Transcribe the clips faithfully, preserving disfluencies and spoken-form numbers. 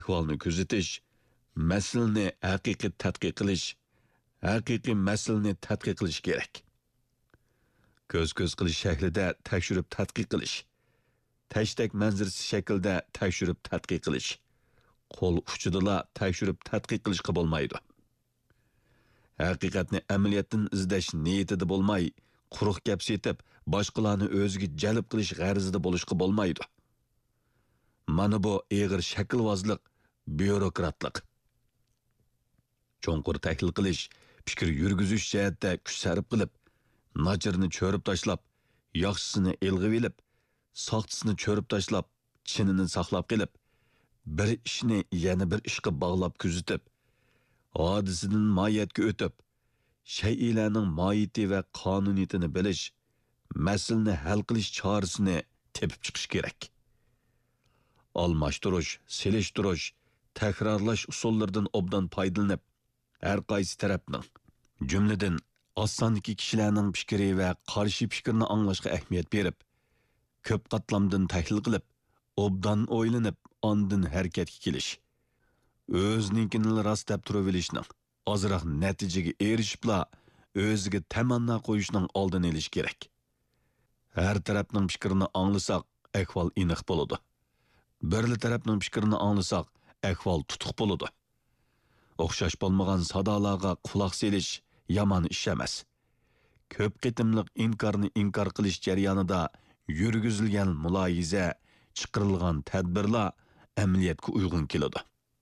ahvolni kuzatish, masalani haqiqiy tadqiq qilish, haqiqiy masalani tadqiq qilish kerak. Ko'z-ko'z qilish shaklida tekshirib tadqiq qilish, tashdek manzarasi shaklida tekshirib tadqiq qilish, qo'l uchidala tekshirib tadqiq qilishga bo'lmaydi. Haqiqatni amaliyotdan izlash niyatida bo'lmay, quruq gap setib, boshqalarni o'ziga jalb qilish g'arizida bo'lishga bo'lmaydi. Mana bu eg'ir shaklvozlik, byurokratlik. Cho'nqur tahlil qilish, fikr yurgizish jihatda kuch sarf qilib, nachirni cho'rib tashlab, yaxshisini elg'ib olib, soxtasini cho'rib tashlab, chinini saqlab qilib, bir ishni yana bir ishga bog'lab kuzatib, hodisidan mohiyatga o'tib, shay'larning mohiyati va qonuniyatini bilish, masalani hal qilish chorasini tepib chiqish kerak. Almashtirish, selishtirish, takrorlash usullaridan obdan foydalanib, har qaysi tarafning, jumladan osondagi kishilarning fikri va qarshi fikrni anglashga ahamiyat berib, ko'p qatlamdan tahlil qilib, obdan o'ylanib, ondan harakatga kelish, o'zninkini rost deb turib olishning, ozroq natijaga erishibla o'ziga tamanno qo'yishning oldini olish kerak. Har tarafning fikrini anglasak, ahvol aniq bo'ladi. Birli tarafning fikrini anglasak, ahvol tutuq bo'ladi. O'xshash bo'lmagan sadolarga quloq selish yomon ish emas. Ko'p qitimliq inkorni inkor qilish jarayonida yurgizilgan muloyiza, chiqarilgan tadbirlar amaliyotga uyg'un keladi.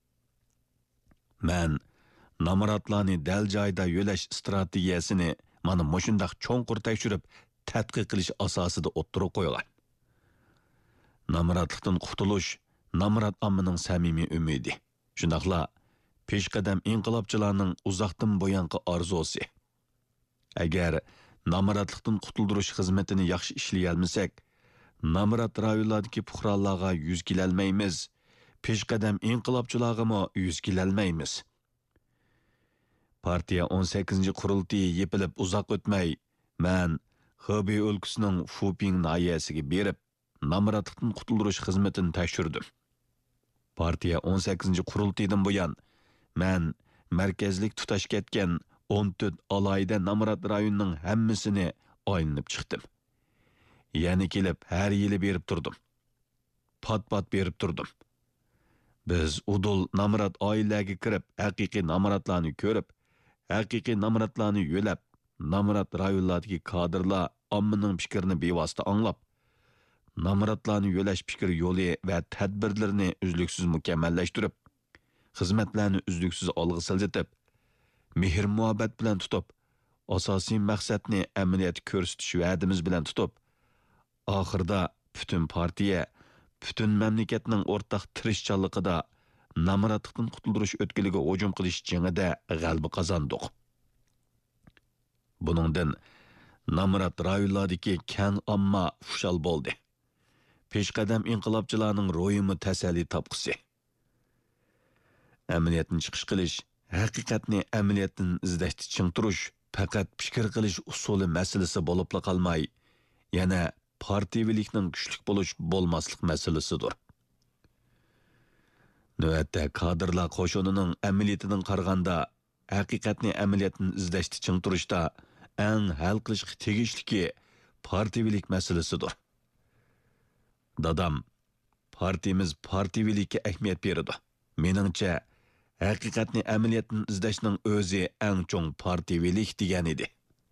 Men namoratlarni dal joyda yo'lash strategiyasini mana mushundaq cho'nqur tekshirib, tadqiq qilish asosida o'ttirib qo'ygan. Namoratlikdan qutulish namorat ommaning samimiy umidi. Shundaqla peshqadam inqilobchilarning uzoqdan bo'yanqi orzusi. Agar namoratlikdan qutuldirish xizmatini yaxshi ishlay olmasak, namorat rayonlaridagi fuqarolarga yuz kelolmaymiz, peshqadam inqilobchilarga mo yuz kelolmaymiz. Partiya o'n sakkizinchi qurultiyi yepilib uzoq o'tmay, men Xubey o'lkasining Fuping nahiyasiga berib, namoratlikdan qutuldirish xizmatini tekshirdim. Partiya o'n sakkizinchi qurultiyidan buyon men markazlik tutash ketgan o'n to'rt alayda namorat rayonining hammasini aylanib chiqdim. Yana kelib har yili berib turdim. Pat-pat berib turdim. Biz udul namorat oilaga kirib, haqiqiy namoratlarni ko'rib, haqiqiy namoratlarni yo'lab, namorat rayonlaridagi kadrlar ommaning fikrini bevosita anglab, namoratlarni yo'lash fikr yo'li va tadbirlarini uzluksiz mukammallashtirib, xizmatlarni uzluksiz olg'a siljitib, mehr muhabbat bilan tutib, asosiy maqsadni amaliyotga ko'rsatish va'dimiz bilan tutib, oxirida butun partiya, butun mamlakatning o'rtaq tirishchanligida namoratlikdan qutuldirish o'tkiliga hujum qilish jangida g'alaba qozondik. Buningdan namorat rayonlaridagi keng omma xushal bo'ldi. Peshqadam inqilobchilarning ro'yimi tasalli topqisi. Amaliyotni chiqish qilish, haqiqatni amaliyotdan izlashni chingtirish faqat fikr qilish usuli masalasi bo'libla qolmay, yana partiyavilikning kuchlik bo'lish bo'lmaslik masalasidir. Navbatda kadrlar qo'shinining amaliyatidan qaraganda haqiqatni amaliyotdan izlashni chingtirishda eng hal qilishga tegishliki partiyavilik masalasidir. Dadam, partiyamiz partiyavilikka ahamiyat beradi. Meningcha, haqiqatni amaliyotdan izlashning o'zi eng cho'ng partiyavilik degan edi.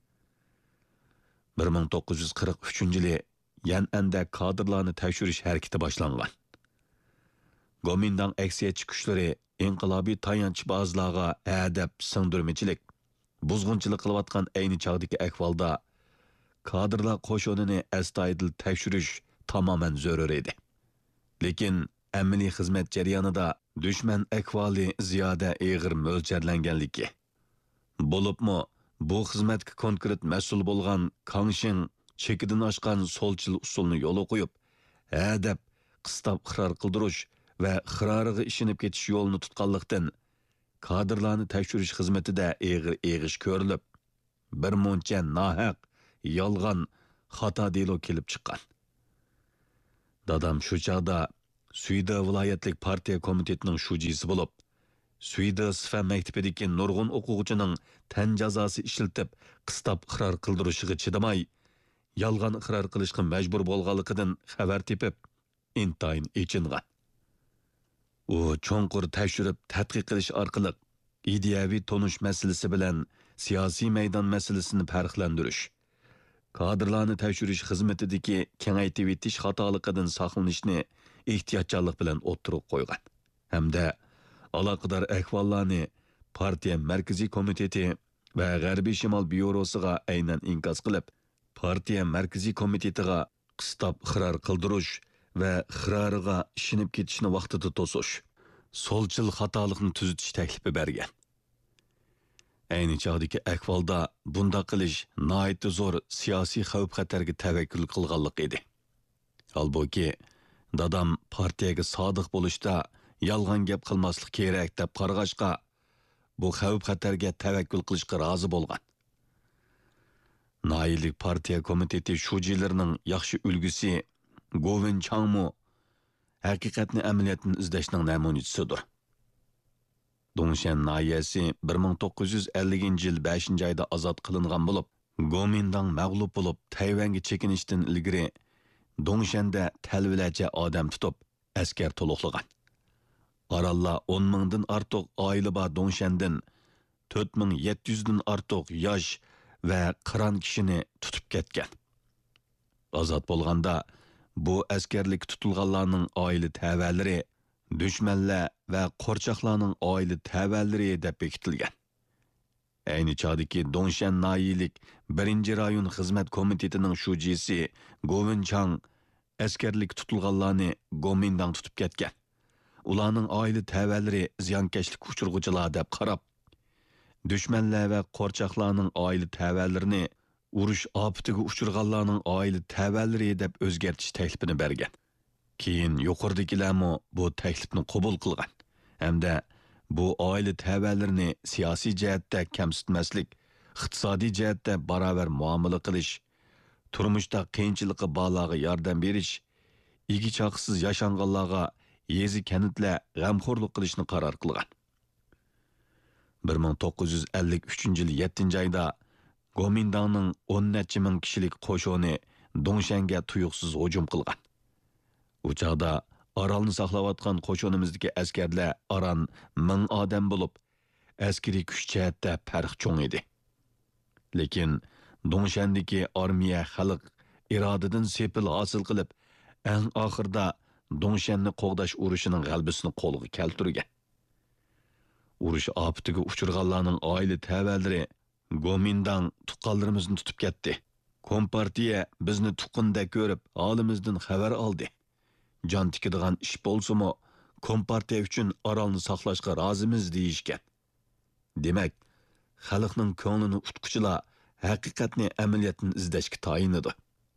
bir ming to'qqiz yuz qirq uchinchi yili Yan'anda kadrlarni tekshirish harakati boshlangan. Gomindang aksiyatchi kuchlari inqilobiy tayanchbozlarga adab singdirmichilik, buzg'unchilik qilayotgan ayni chog'dagi ahvolda kadrlar qo'shinini astoydil tekshirish tamoman zarur edi. Lekin amaliy xizmat jarayonida dushman ahvoli ziyoda eg'ir mo'ljallanganligi, bo'libmi bu xizmatga konkret mas'ul bo'lgan Kangshin chekidan oshgan so'lchil usulni yo'li qo'yib, adab qistab iqror qildirish va iqroriga ishinib ketish yo'lini tutganlikdan kadrlarni tekshirish xizmatida eg'ir eg'ish ko'rilib, bir muncha nohaq, yolg'on, xato delo kelib chiqqan. Dadam shu chog'da Suyda viloyatlik partiya komitetining shujisi bo'lib, Suyda Sifa maktabidagi nurg'un o'quvchining tan jazosi ishiltib, qistab iqror qildirishiga chidamay, yolg'on iqror qilishga majbur bo'lganligidan xabar tepib, intayin echingan. U cho'nqur tekshirib, tadqiq qilish orqali ideyaviy tonish masalasi bilan siyosiy maydon masalasini farqlantirish, kadrlarni tekshirish xizmatidagi kengaytib etish xatoliqidan saqlanishni ehtiyotkorlik bilan o'ttirib qo'ygan. Hamda aloqador ahvollarni partiya markaziy komiteti va G'arbiy Shimol byurosiga aynan inkos qilib, partiya markaziy komitetiga qistab iqror qildirish va iqroriga ishinib ketishni vaqtida to'sish, so'lchil xatolikni tuzitish taklifi bergan. Ayni chog'dagi ahvolda bunda qilish nihoyatda zo'r siyosiy xavf-xatarga tavakkul qilganlik edi. Holbuki, dadam partiyaga sodiq bo'lishda yolg'on gap qilmaslik kerak deb qarg'ashqa, bu xavf-xatarga tavakkul qilishga rozi bo'lgan. Naillik partiya komiteti shujilarining yaxshi ulgusi Govin Changmu haqiqatni amaliyotni izlashning namunachisidir. Dongshan nahiyasi bir ming to'qqiz yuz ellinchi yil beshinchi oyda ozod qilingan bo'lib, Gomindang mag'lub bo'lib Tayvanga chekinishdan ilgari Dongshanda talvilacha odam tutib, askar to'liqlagan. Oralla o'n mingdan ortiq oila bor Dongshandan to'rt ming yetti yuz dan ortiq yosh va qiron kishini tutib ketgan. Ozod bo'lganda bu askarlik tutilganlarning oila tavalari, dushmanlar va qo'rchoqlarning oila tavalari deb bekitilgan. Ayni chog'dagi Dongshan nahiyalik birinchi rayon xizmat komitetining shujisi Govin Chang askarlik tutilganlarni Gomindang tutib ketgan. Ularning oila tavalari ziyonkashlik uchirg'uchilar deb qarab, dushmanlar va qo'rchoqlarning oila tavallarini urush ofatiga uchirganlarning oila tavalari deb o'zgartish taklifini bergan. Keyin yuqoridagilarmi bu taklifni qabul qilgan. Hamda bu oila tavallarini siyosiy jihatda kamsitmaslik, iqtisodiy jihatda barobar muomala qilish, turmushda qiyinchilikqa borlarga yordam berish, igi chaqsiz yashanganlarga yezi kanitlar g'amxo'rlik qilishni qaror qilgan. bir ming to'qqiz yuz ellik uchinchi yil yettinchi oyda Gomindangning o'n necha ming kishilik qo'shini Dongshanga tuyuqsiz hujum qilgan. U chaqda Orolni saqlayotgan qo'shinimizdagi askarlar aran ming odam bo'lib, askariy kuch jihatda farq cho'ng edi. Lekin Dongshandagi armiya xalq irodidan sepil hosil qilib, eng oxirda Dongshanni qo'g'dash urushining g'albisini qo'lga keltirgan. Urush ofatiga uchirganlarning oila tavalari Gomindang tuqqanlarimizni tutib ketdi. Kompartiya bizni tuqqanda ko'rib, holimizdan xabar oldi. Jon tikadigan ish bo'lsa-mu, kompartiya uchun Orolni saqlashga rozimiz deyishgan. Demak, xalqning ko'nglini utquchilar haqiqatni amaliyotni izlashga tayinadi.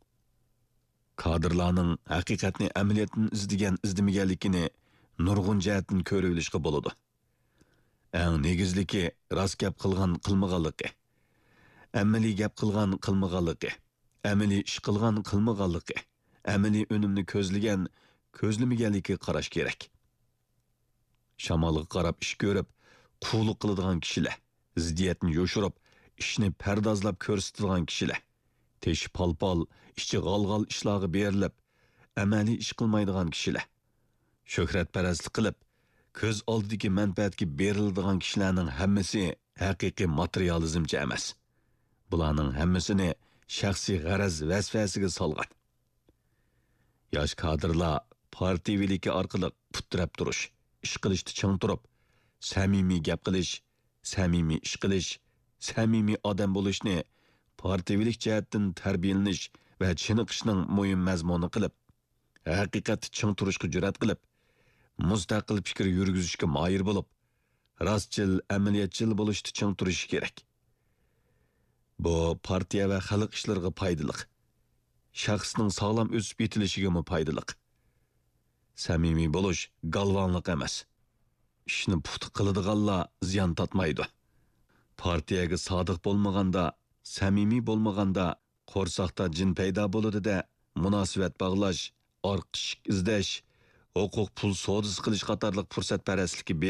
Kadrlarning haqiqatni amaliyotni izlagan izlamaganligini nurg'un jihatdan ko'rilishga bo'ladi. Eng negizligi rost gap qilgan qilmaganligi, amaliy gap qilgan qilmaganligi, amaliy ish qilgan qilmaganligi, amaliy unumni ko'zlagan ko'zlamaganligi qarash kerak. Shamolga qarab ish ko'rib, quvlik qiladigan kishilar, ziddiyatni yo'shirib, ishni pardozlab ko'rsatadigan kishilar, teshi palpal, ichi g'alg'al ishlarga berilib, amaliy ish qilmaydigan kishilar, shuhratparastlik qilib, ko'z oldidagi manfaatga beriladigan kishilarning hammasi haqiqiy materializmchi emas. Bularning hammasini shaxsiy g'araz vasvasiga solgan. Yosh kadrlar partiyaviligi orqali putrab turish, ish qilishni ching turib, samimiy gap qilish, samimiy ish qilish, samimiy odam bo'lishni partiyavilik jihatdan tarbiyalanish va chiniqishning muhim mazmuni qilib, haqiqatni ching turishga jur'at qilib, mustaqil fikr yurgizishga moyil bo'lib, rostchil, amaliyatchil bo'lishni ching turishi kerak. Bu partiya va xalq ishlariga foydali. Shaxsning sog'lom o'sib yetilishiga mu foydali. Samimiy bo'lish galvonlik emas. Ishni puxta qiladiganlar ziyon tatmaydi. Partiyaga sodiq bo'lmaganda, samimiy bo'lmaganda qo'rsoqda jin paydo bo'ladi-da, munosabat bog'lash, orqish izlash, huquq pul sodisi qilish qatorliq fursatparast